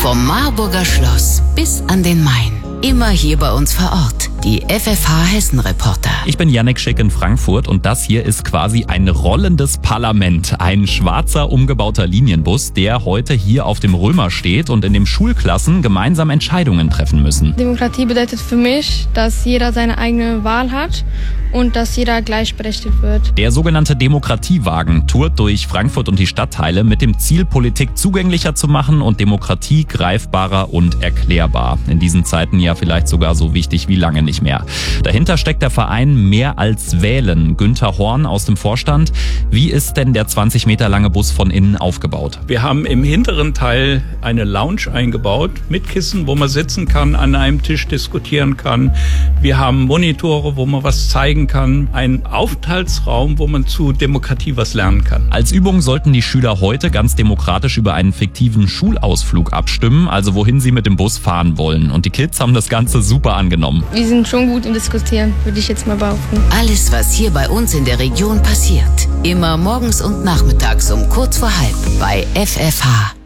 Vom Marburger Schloss bis an den Main. Immer hier bei uns vor Ort. Die FFH Hessen-Reporter. Ich bin Yannick Schick in Frankfurt und das hier ist quasi ein rollendes Parlament. Ein schwarzer, umgebauter Linienbus, der heute hier auf dem Römer steht und in dem Schulklassen gemeinsam Entscheidungen treffen müssen. Demokratie bedeutet für mich, dass jeder seine eigene Wahl hat und dass jeder gleichberechtigt wird. Der sogenannte Demokratiewagen tourt durch Frankfurt und die Stadtteile mit dem Ziel, Politik zugänglicher zu machen und Demokratie greifbarer und erklärbar. In diesen Zeiten ja vielleicht sogar so wichtig wie lange nicht mehr. Dahinter steckt der Verein Mehr als Wählen. Günther Horn aus dem Vorstand. Wie ist denn der 20 Meter lange Bus von innen aufgebaut? Wir haben im hinteren Teil eine Lounge eingebaut mit Kissen, wo man sitzen kann, an einem Tisch diskutieren kann. Wir haben Monitore, wo man was zeigen kann. Ein Aufenthaltsraum, wo man zu Demokratie was lernen kann. Als Übung sollten die Schüler heute ganz demokratisch über einen fiktiven Schulausflug abstimmen, also wohin sie mit dem Bus fahren wollen. Und die Kids haben das Ganze super angenommen. Wir sind schon gut im Diskutieren, würde ich jetzt mal behaupten. Alles, was hier bei uns in der Region passiert. Immer morgens und nachmittags um kurz vor halb bei FFH.